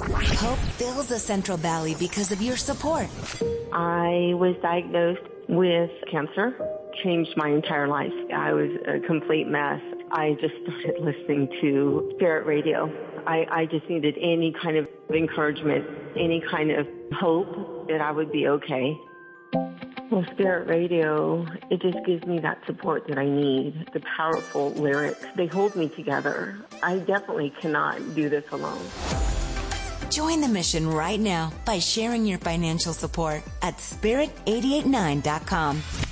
Hope fills the Central Valley because of your support. I was diagnosed with cancer, changed my entire life. I was a complete mess. I just started listening to Spirit Radio. I just needed any kind of encouragement, any kind of hope that I would be okay. Well, Spirit Radio, it just gives me that support that I need. The powerful lyrics, they hold me together. I definitely cannot do this alone. Join the mission right now by sharing your financial support at spirit889.com.